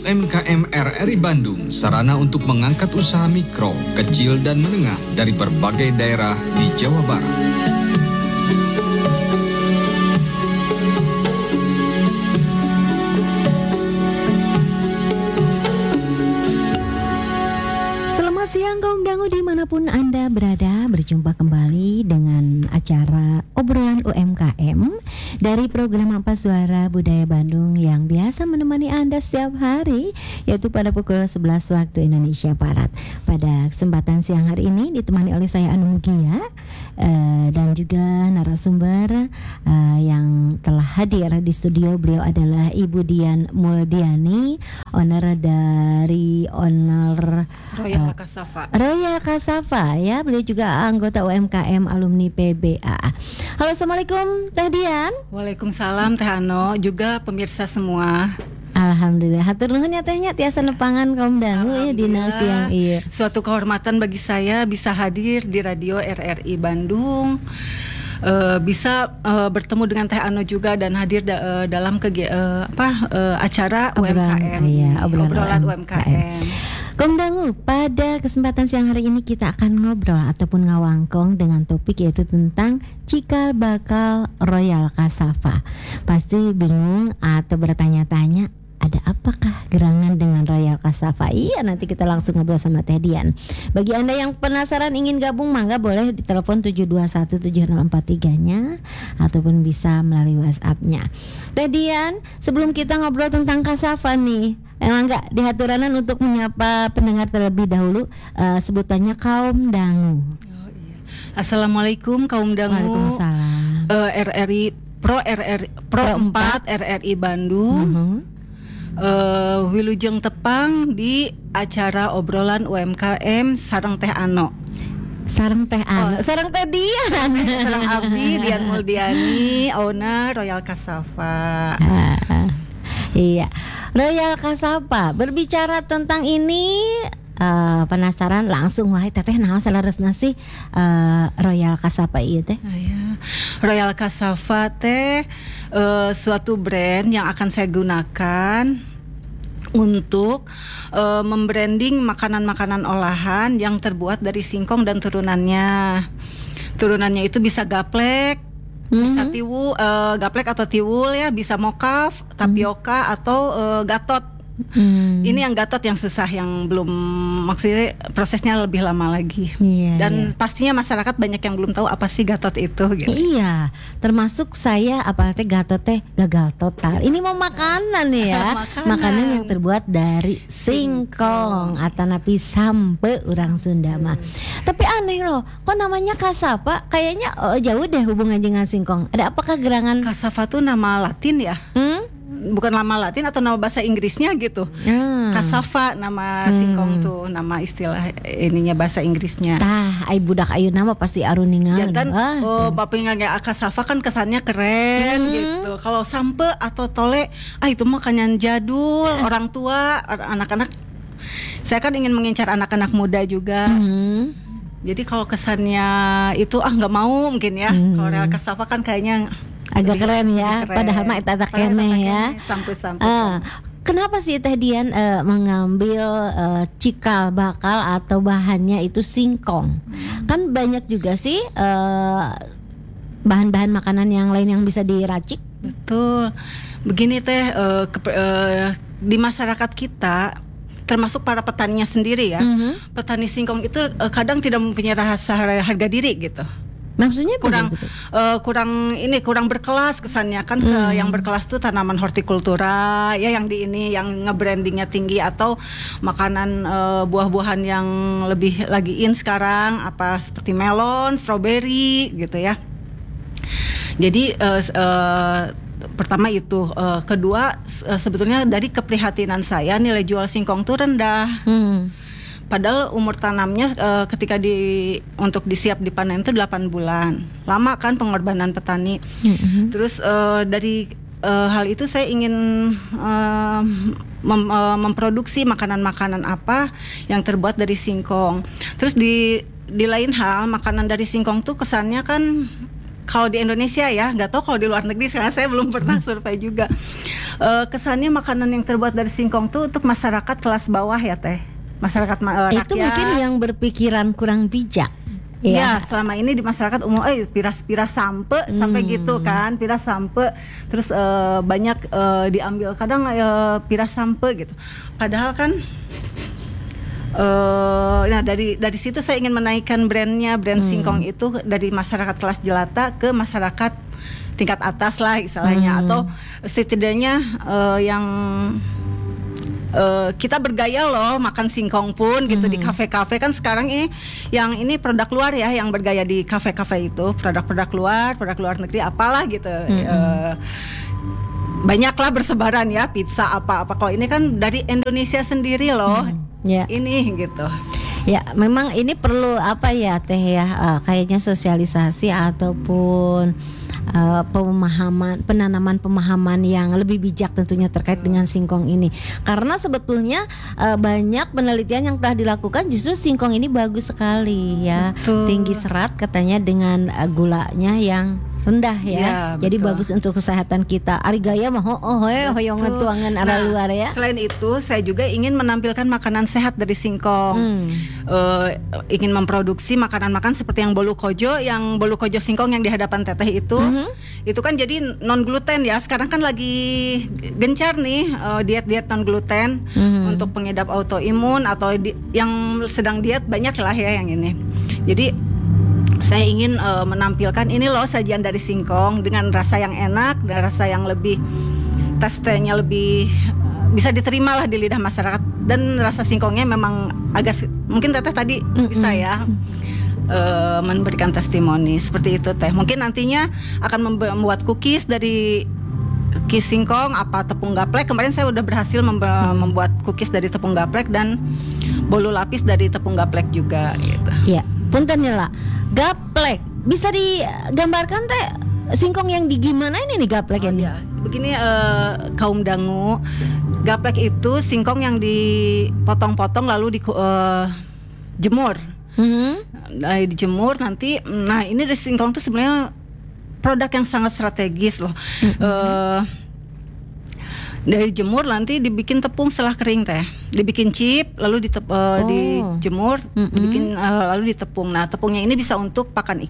UMKM RRI Bandung, sarana untuk mengangkat usaha mikro, kecil, dan menengah dari berbagai daerah di Jawa Barat. Selamat siang kaum dangu dimanapun Anda berada, berjumpa kembali dengan acara obrolan UMKM dari program Apa Suara Budaya Bandung yang biasa menemani Anda setiap hari, yaitu pada pukul 11 waktu Indonesia Barat. Pada kesempatan siang hari ini ditemani oleh saya Anu Mugia dan juga narasumber yang telah hadir di studio. Beliau adalah Ibu Dian Muldiani, owner dari Royal Cassava ya. Beliau juga anggota UMKM alumni PBA. Halo, assalamualaikum Teh Dian. Waalaikumsalam Teh Ano, juga pemirsa semua. Alhamdulillah, hatur nuhun ya tehnya tiasa nepangan kaum dangu ya dina siang ieu. Suatu kehormatan bagi saya bisa hadir di radio RRI Bandung. Bisa bertemu dengan Teh Ano juga dan hadir dalam acara UMKM. Iya, obrolan UMKM. Kaum dangu, pada kesempatan siang hari ini kita akan ngobrol ataupun ngawangkong dengan topik yaitu tentang cikal bakal Royal Cassava. Pasti bingung atau bertanya-tanya, ada apakah gerangan dengan Royal Cassava? Iya, nanti kita langsung ngobrol sama Teh Dian. Bagi Anda yang penasaran ingin gabung, mangga boleh di telepon 7217043-nya ataupun bisa melalui WhatsApp-nya. Teh Dian, sebelum kita ngobrol tentang Cassava nih, enggak dihaturanan untuk menyapa pendengar terlebih dahulu, sebutannya kaum dangu. Oh, iya. Assalamualaikum kaum dangu. Waalaikumsalam. RRI Pro 4 RRI Bandung. Wilujeng tepang di acara obrolan UMKM sareng Teh Ano. Sareng Teh Ano, sareng Teh Dian. Sareng abdi Dian Muldiani, owner Royal Cassava. Iya, Royal Cassava. Berbicara tentang ini, penasaran langsung wae teteh naon salaresna sih Royal Cassava ieu teh? Royal Cassava teh suatu brand yang akan saya gunakan untuk membranding makanan-makanan olahan yang terbuat dari singkong dan turunannya. Turunannya itu bisa gaplek, bisa gaplek atau tiwul ya, bisa mokaf, tapioka atau gatot. Ini yang gatot yang susah, yang belum, maksudnya prosesnya lebih lama lagi. Dan pastinya masyarakat banyak yang belum tahu apa sih gatot itu gitu. Iya, termasuk saya apalagi gatot teh gagal total. Ini mau makanan ya. Makanan yang terbuat dari singkong atanapi sampe urang Sunda mah. Tapi aneh loh, kok namanya Cassava? Kayaknya jauh deh hubungan dengan singkong. Ada apakah gerangan? Cassava tuh nama Latin ya? Bukan nama Latin atau nama bahasa Inggrisnya gitu. Cassava nama singkong tuh, nama istilah ininya bahasa Inggrisnya. Tah, ai budak ayeuna nama pasti aruningan. Ya kan, bapak ngagak Cassava kan kesannya keren gitu. Kalau sampe atau tole, itu mah kanyan jadul, orang tua, anak-anak. Saya kan ingin mengincar anak-anak muda juga. Jadi kalau kesannya itu nggak mau mungkin ya. Kalau Royal Cassava kan kayaknya agak keren ya, padahal mah eta keneh ya. Sampai. Kenapa sih Teh Dian mengambil cikal bakal atau bahannya itu singkong? Kan banyak juga sih bahan-bahan makanan yang lain yang bisa diracik. Betul. Begini Teh, di masyarakat kita, termasuk para petaninya sendiri ya, petani singkong itu kadang tidak mempunyai rasa harga diri gitu. Maksudnya kurang berkelas kesannya kan. Yang berkelas tuh tanaman hortikultura ya, yang ngebrandingnya tinggi, atau makanan buah-buahan yang lebih lagi in sekarang, apa seperti melon, strawberry gitu ya. Jadi pertama itu, kedua sebetulnya dari keprihatinan saya nilai jual singkong tuh rendah. Padahal umur tanamnya ketika untuk disiap dipanen itu 8 bulan. Lama kan pengorbanan petani. Terus dari hal itu saya ingin memproduksi makanan-makanan apa yang terbuat dari singkong. Terus di lain hal, makanan dari singkong tuh kesannya kan kalau di Indonesia ya, nggak tahu kalau di luar negeri, karena saya belum pernah survei juga. Kesannya makanan yang terbuat dari singkong tuh untuk masyarakat kelas bawah ya Teh, masyarakat rakyat. Itu mungkin yang berpikiran kurang bijak. Ya, selama ini di masyarakat umum piras sampe sampai gitu kan, piras sampe, terus banyak diambil kadang piras sampe gitu. Padahal kan nah dari situ saya ingin menaikkan brand singkong itu dari masyarakat kelas jelata ke masyarakat tingkat atas lah istilahnya, atau setidaknya yang kita bergaya loh makan singkong pun gitu di kafe-kafe kan sekarang ini, yang ini produk luar ya yang bergaya di kafe-kafe itu, produk luar negeri apalah gitu. Banyaklah bersebaran ya, pizza apa-apa. Kalau ini kan dari Indonesia sendiri loh. Ini gitu. Ya, memang ini perlu apa ya Teh ya, kayaknya sosialisasi ataupun penanaman pemahaman yang lebih bijak tentunya terkait dengan singkong ini. Karena sebetulnya banyak penelitian yang telah dilakukan, justru singkong ini bagus sekali ya. Betul. Tinggi serat katanya dengan gulanya yang rendah ya. Jadi bagus untuk kesehatan kita. Ari gaya mah hoyongan tuangan arah luar ya. Selain itu, saya juga ingin menampilkan makanan sehat dari singkong. Ingin memproduksi makanan-makanan seperti yang bolu kojo singkong yang di hadapan Teteh itu. Itu kan jadi non gluten ya. Sekarang kan lagi gencar nih diet-diet non gluten untuk pengidap autoimun atau yang sedang diet, banyak lah ya yang ini. Jadi saya ingin menampilkan ini loh sajian dari singkong dengan rasa yang enak dan rasa yang lebih tastenya lebih bisa diterima lah di lidah masyarakat, dan rasa singkongnya memang agak mungkin Teteh tadi bisa ya memberikan testimoni seperti itu Teh. Mungkin nantinya akan membuat cookies dari singkong, apa tepung gaplek. Kemarin saya udah berhasil membuat cookies dari tepung gaplek dan bolu lapis dari tepung gaplek juga gitu. Iya, punten lah. Gaplek bisa digambarkan Teh, singkong yang gimana ini nih gaplek ini? Ya. Begini kaum dangu, gaplek itu singkong yang dipotong-potong lalu dijemur. Dijemur nanti. Nah, ini dari singkong itu sebenarnya produk yang sangat strategis loh. Dari jemur nanti dibikin tepung setelah kering Teh, dibikin chip lalu dijemur, dibikin lalu ditepung. Nah, tepungnya ini bisa untuk pakan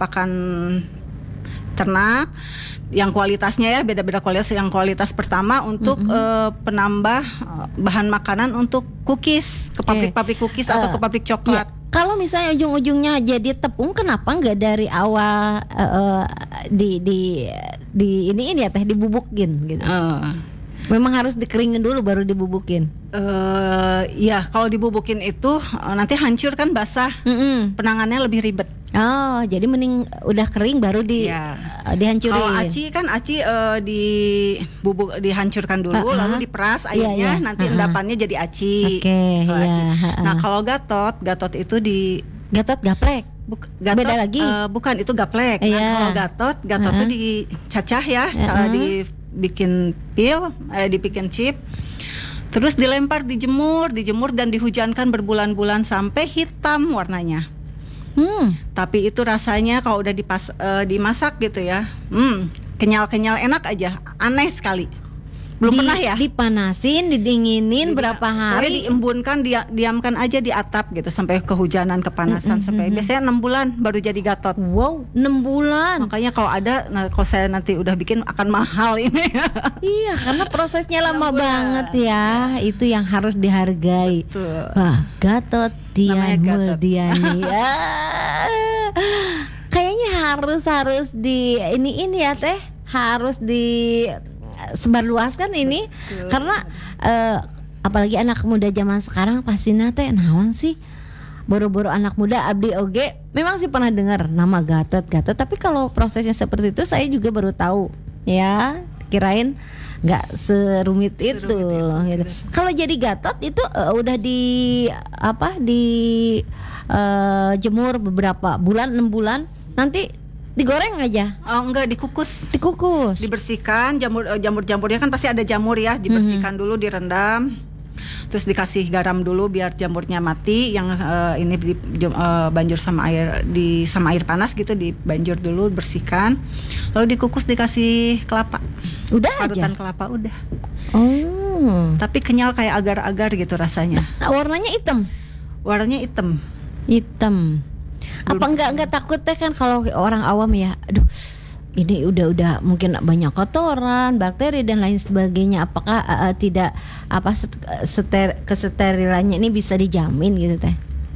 ternak yang kualitasnya ya beda-beda kualitas. Yang kualitas pertama untuk penambah bahan makanan untuk cookies, ke pabrik-pabrik cookies atau ke pabrik coklat. Kalau misalnya ujung-ujungnya jadi tepung, kenapa nggak dari awal di ini ya Teh, dibubukin gitu? Memang harus dikeringin dulu baru dibubukin. Ya, kalau dibubukin itu nanti hancur kan, basah. Penangannya lebih ribet. Oh, jadi mending udah kering baru dihancurin. Kalau aci dihancurkan dulu lalu diperas airnya, nanti endapannya jadi aci. Nah, kalau gatot itu gatot gaplek. Beda lagi. Bukan, itu gaplek. Nah, kalau gatot itu dicacah ya, dibikin dibikin chip, terus dilempar, dijemur dan dihujankan berbulan-bulan sampai hitam warnanya. Tapi itu rasanya kalau udah dimasak gitu ya, kenyal-kenyal, enak aja, aneh sekali. Belum pernah ya? Dipanasin, didinginin berapa hari? Diembunkan, diamkan aja di atap gitu sampai kehujanan, kepanasan sampai biasanya 6 bulan baru jadi gatot. Wow, 6 bulan. Makanya kalau saya nanti udah bikin akan mahal ini. Iya, karena prosesnya lama banget ya. Itu yang harus dihargai. Betul. Wah, Gatot Dian Muldiani. Kayaknya harus di ini ya Teh, harus di sebarluaskan ini. Betul. Karena apalagi anak muda zaman sekarang pasti nate naon sih, boro-boro anak muda abdi oge memang sih pernah dengar nama Gatot, tapi kalau prosesnya seperti itu saya juga baru tahu ya, kirain nggak serumit itu gitu. Kalau jadi Gatot itu udah jemur beberapa bulan, 6 bulan, nanti digoreng aja? Oh enggak, dikukus. Dibersihkan, jamurnya kan pasti ada jamur ya, dibersihkan dulu, direndam, terus dikasih garam dulu biar jamurnya mati. Yang ini banjur sama air panas gitu, dibanjur dulu, bersihkan, lalu dikukus, dikasih kelapa. Udah parutan aja. kelapa udah. Oh. Tapi kenyal kayak agar-agar gitu rasanya. Warnanya hitam. Warnanya hitam. Hitam. Apa enggak takut teh kan kalau orang awam ya, aduh ini udah mungkin banyak kotoran, bakteri dan lain sebagainya. Apakah tidak kesterilannya ini bisa dijamin gitu teh?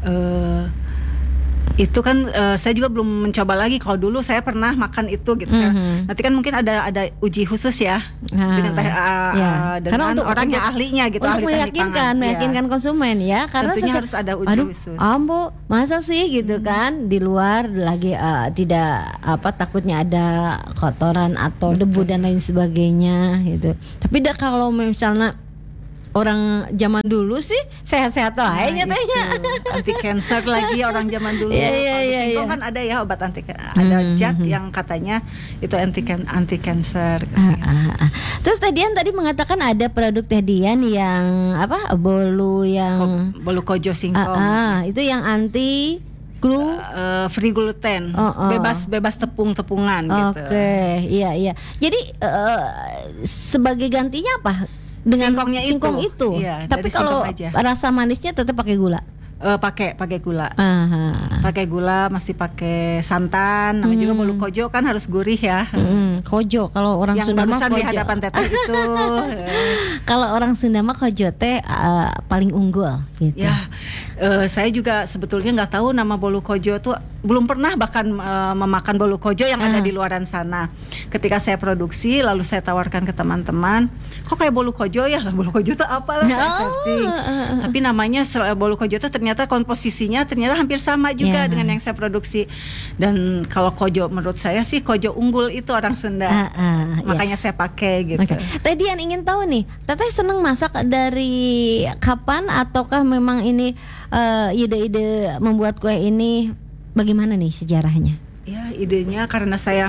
Itu kan saya juga belum mencoba lagi. Kalau dulu saya pernah makan itu gitu. Nanti kan mungkin ada uji khusus ya dengan dengan orang yang ahlinya gitu, untuk ahli teknik pangan. meyakinkan konsumen ya, karena tentunya harus ada uji khusus. Ambo masa sih gitu kan, di luar lagi tidak takutnya ada kotoran atau debu dan lain sebagainya gitu. Tapi kalau misalnya orang zaman dulu sih sehat-sehat lainnya tehnya. Anti cancer lagi orang zaman dulu. Iya. Kan ada ya obat ada zat yang katanya itu anti cancer. Terus tadi mengatakan ada produk Teh Dian yang bolu yang bolu kojo singkong. Itu yang anti free gluten, bebas tepung-tepungan gitu. Oke, iya. Jadi sebagai gantinya apa? Dengan singkong itu. Iya, tapi kalau rasa manisnya tetap pakai gula. Pakai gula. Pakai gula, masih pakai santan. Namanya juga bolu kojo kan harus gurih ya. Kojo kalau orang yang Sunda mah kojo. di hadapan teteh itu. Kalau orang Sunda mah kojo teh paling unggul gitu. Ya, saya juga sebetulnya nggak tahu nama bolu kojo tuh, belum pernah bahkan memakan bolu kojo yang ada di luaran sana. Ketika saya produksi, lalu saya tawarkan ke teman-teman, kok kayak bolu kojo ya? Bolu kojo tuh apa lah? Tapi namanya bolu kojo tuh ternyata komposisinya ternyata hampir sama juga dengan yang saya produksi. Dan kalau kojo menurut saya sih kojo unggul itu orang Sunda. Makanya saya pakai gitu. Teh Dian ingin tahu nih, Teteh seneng masak dari kapan, ataukah memang ini ide-ide membuat kue ini bagaimana nih sejarahnya? Ya, idenya karena saya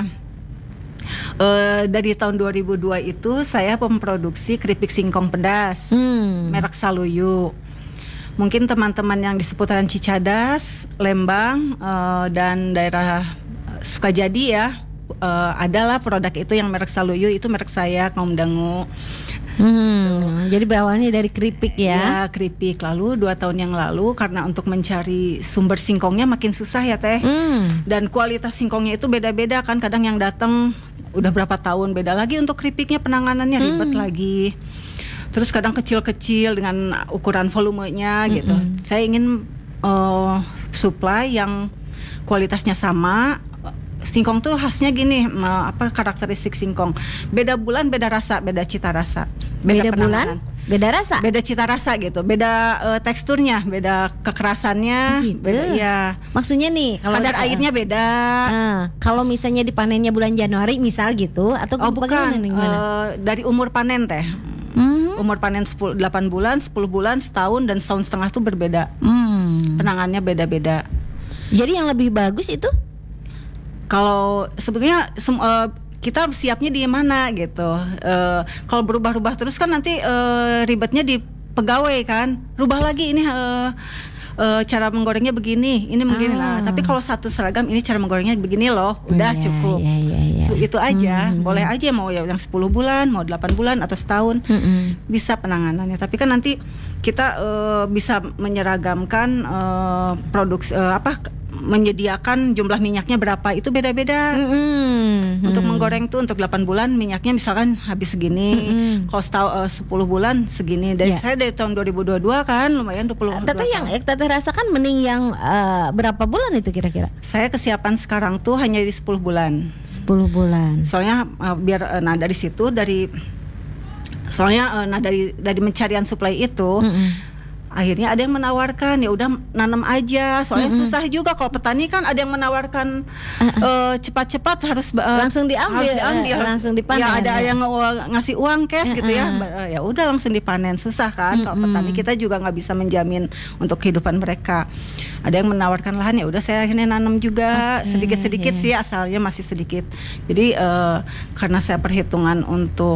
dari tahun 2002 itu saya memproduksi keripik singkong pedas merek Saluyu. Mungkin teman-teman yang di seputaran Cicadas, Lembang, dan daerah Sukajadi ya, adalah produk itu yang merek Saluyu, itu merek saya, kaum dangu. Jadi berawalnya dari keripik ya? Ya, keripik. Lalu 2 tahun yang lalu karena untuk mencari sumber singkongnya makin susah ya teh. Dan kualitas singkongnya itu beda-beda kan. Kadang yang datang udah berapa tahun, beda lagi untuk keripiknya, penanganannya ribet lagi. Terus kadang kecil-kecil dengan ukuran volumenya gitu. Saya ingin supply yang kualitasnya sama. Singkong tuh khasnya gini, karakteristik singkong. Beda bulan, beda rasa, beda cita rasa. Beda bulan, beda rasa, beda cita rasa gitu. Beda teksturnya, beda kekerasannya. Gitu. Ya. Maksudnya nih, kalau kadar airnya beda. Kalau misalnya dipanennya bulan Januari misal gitu, atau bukan nih, dari umur panen teh. Umur panen 8 bulan, 10 bulan, setahun, dan setahun setengah tuh berbeda. Penangannya beda-beda. Jadi yang lebih bagus itu? Kalau sebetulnya kita siapnya di mana gitu. Kalau berubah-ubah terus kan nanti ribetnya di pegawai kan. Rubah lagi ini cara menggorengnya begini, ini begini. Nah, tapi kalau satu seragam ini cara menggorengnya begini loh, udah cukup. Itu aja. Boleh aja mau yang 10 bulan, mau 8 bulan atau setahun. Bisa penanganannya. Tapi kan nanti kita bisa menyeragamkan produksi menyediakan jumlah minyaknya berapa, itu beda-beda. Untuk menggoreng tuh untuk 8 bulan minyaknya misalkan habis segini. Kalau 10 bulan segini. Saya dari tahun 2022 kan lumayan 20. Teteh yang Teteh rasakan mending yang berapa bulan itu kira-kira? Saya kesiapan sekarang tuh hanya di 10 bulan. 10 bulan. Soalnya biar dari situ dari mencarian supply itu akhirnya ada yang menawarkan ya udah nanam aja, soalnya susah juga kalau petani kan ada yang menawarkan cepat-cepat harus langsung diambil, langsung dipanen. Ya ada yang ngasih uang cash gitu ya. Ya udah langsung dipanen, susah kan kalau petani, kita juga nggak bisa menjamin untuk kehidupan mereka. Ada yang menawarkan lahan, ya udah saya akhirnya nanam juga sedikit-sedikit sih, asalnya masih sedikit. Jadi karena saya perhitungan untuk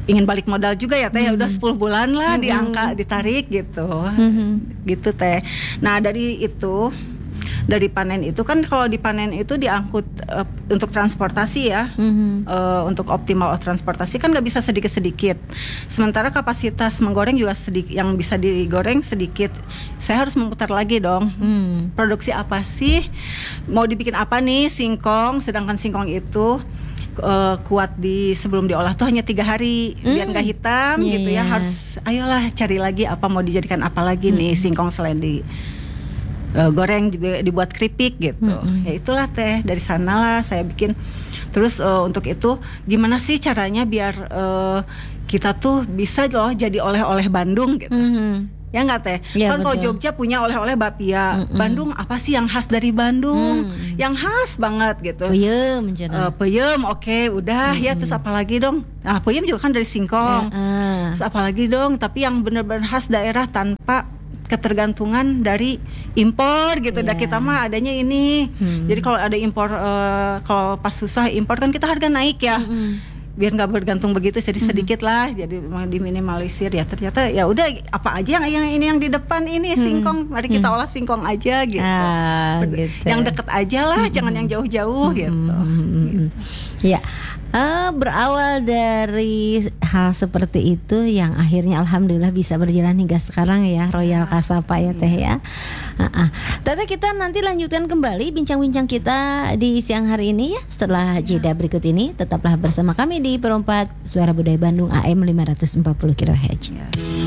ingin balik modal juga ya teh, ya udah 10 bulan lah ditarik gitu. Gitu teh. Nah, dari panen itu kan, kalau dipanen itu diangkut untuk transportasi ya, untuk optimal transportasi kan nggak bisa sedikit-sedikit. Sementara kapasitas menggoreng juga yang bisa digoreng sedikit. Saya harus memutar lagi dong. Produksi apa sih? Mau dibikin apa nih singkong? Sedangkan singkong itu kuat sebelum diolah tuh hanya 3 hari biar nggak hitam gitu ya. Harus ayolah cari lagi apa mau dijadikan apa lagi nih singkong selain goreng juga dibuat keripik gitu. Ya itulah teh, dari sanalah saya bikin. Terus untuk itu gimana sih caranya biar kita tuh bisa loh jadi oleh-oleh Bandung gitu. Ya nggak teh? Ya, kan kalau Jogja punya oleh-oleh bapia. Bandung apa sih yang khas dari Bandung? Yang khas banget gitu. Peyem, peyem, oke, udah ya. Terus apa lagi dong? Nah, peyem juga kan dari singkong. Terus apa lagi dong? Tapi yang benar-benar khas daerah tanpa ketergantungan dari impor gitu. Dan kita mah adanya ini. Jadi kalau ada impor, kalau pas susah impor kan kita harga naik ya. Biar nggak bergantung begitu, jadi sedikit lah, jadi diminimalisir. Ya ternyata ya udah, apa aja yang ini yang di depan ini singkong, mari kita olah singkong aja gitu. Gitu. Yang deket aja lah, jangan yang jauh-jauh gitu. Ya. Berawal dari hal seperti itu yang akhirnya alhamdulillah bisa berjalan hingga sekarang ya, Royal Kasapa ya teh ya. Tete, kita nanti lanjutkan kembali bincang-bincang kita di siang hari ini ya, setelah jeda berikut ini. Tetaplah bersama kami di Perempat Suara Budaya Bandung AM 540 kHz.